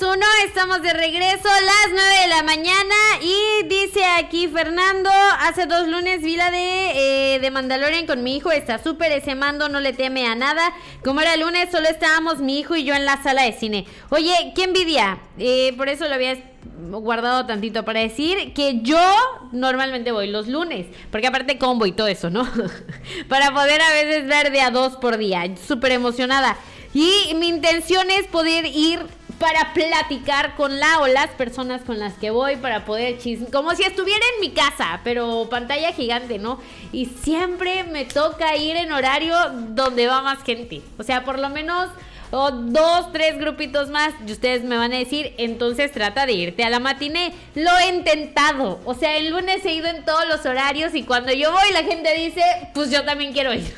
1, estamos de regreso, las 9 de la mañana. Y dice aquí Fernando, hace 2 lunes vi la de Mandalorian con mi hijo. Está súper, ese mando no le teme a nada. Como era lunes, solo estábamos mi hijo y yo en la sala de cine. Oye, qué envidia, por eso lo había guardado tantito para decir que yo normalmente voy los lunes, porque aparte combo y todo eso, ¿no? Para poder a veces ver de a 2 por día, súper emocionada. Y mi intención es poder ir para platicar con la o las personas con las que voy, para poder como si estuviera en mi casa, pero pantalla gigante, ¿no? Y siempre me toca ir en horario donde va más gente, o sea, por lo menos 2, 3 grupitos más, y ustedes me van a decir, entonces trata de irte a la matiné. Lo he intentado, o sea, el lunes he ido en todos los horarios y cuando yo voy la gente dice, pues yo también quiero ir.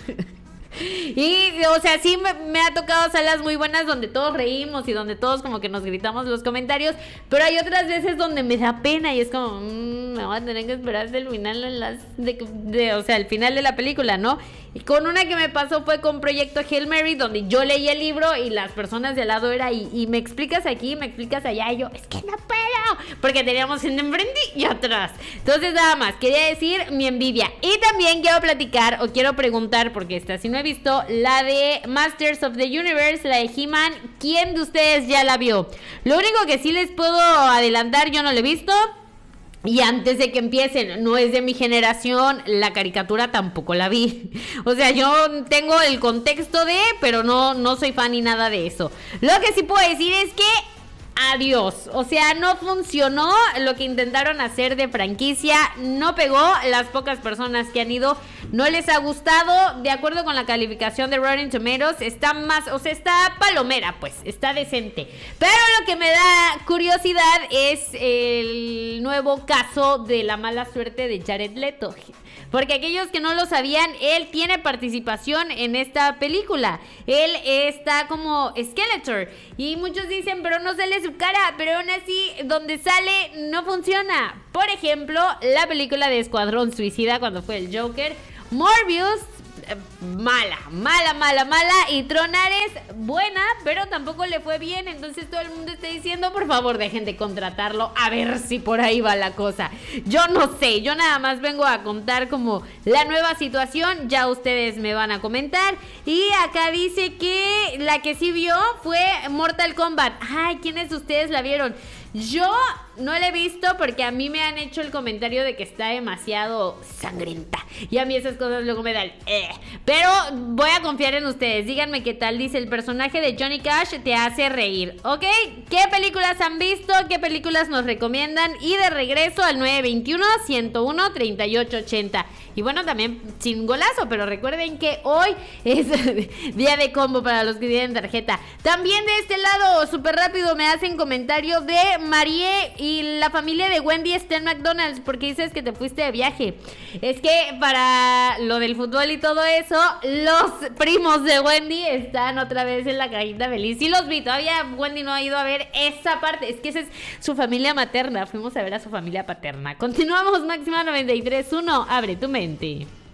Y, o sea, sí me ha tocado salas muy buenas donde todos reímos y donde todos como que nos gritamos los comentarios, pero hay otras veces donde me da pena y es como, me voy a tener que esperar hasta el final o sea, el final de la película, ¿no? Y con una que me pasó fue con Proyecto Hail Mary, donde yo leí el libro y las personas de al lado era, y me explicas aquí, me explicas allá, y yo, es que no puedo, porque teníamos gente enfrente y atrás. Entonces nada más, quería decir mi envidia. Y también quiero platicar o quiero preguntar, porque esta sí no he visto, la de Masters of the Universe, la de He-Man. ¿Quién de ustedes ya la vio? Lo único que sí les puedo adelantar, yo no la he visto. Y antes de que empiecen, no es de mi generación, la caricatura tampoco la vi. O sea, yo tengo el contexto pero no soy fan ni nada de eso. Lo que sí puedo decir es que adiós, o sea, no funcionó lo que intentaron hacer de franquicia, no pegó, las pocas personas que han ido no les ha gustado. De acuerdo con la calificación de Rotten Tomatoes, está más, o sea, está palomera, pues, está decente. Pero lo que me da curiosidad es el nuevo caso de la mala suerte de Jared Leto. Porque aquellos que no lo sabían, él tiene participación en esta película. Él está como Skeletor. Y muchos dicen, pero no sale su cara. Pero aún así, donde sale, no funciona. Por ejemplo, la película de Escuadrón Suicida, cuando fue el Joker. Morbius, mala. Y Tronares, buena, pero tampoco le fue bien. Entonces todo el mundo está diciendo, por favor, dejen de contratarlo, a ver si por ahí va la cosa. Yo no sé, yo nada más vengo a contar como la nueva situación. Ya ustedes me van a comentar. Y acá dice que la que sí vio fue Mortal Kombat. Ay, ¿quiénes de ustedes la vieron? Yo no la he visto porque a mí me han hecho el comentario de que está demasiado sangrienta. Y a mí esas cosas luego me dan Pero voy a confiar en ustedes. Díganme qué tal. Dice, el personaje de Johnny Cash te hace reír, ¿ok? ¿Qué películas han visto? ¿Qué películas nos recomiendan? Y de regreso al 921-101-3880. Y bueno, también sin golazo, pero recuerden que hoy es día de combo para los que tienen tarjeta. También de este lado, súper rápido, me hacen comentario de Marie y la familia de Wendy está en McDonald's porque dices que te fuiste de viaje. Es que para lo del fútbol y todo eso, los primos de Wendy están otra vez en la cajita feliz. Sí los vi, todavía Wendy no ha ido a ver esa parte. Es que esa es su familia materna. Fuimos a ver a su familia paterna. Continuamos, Máxima 93.1. Abre tu mente.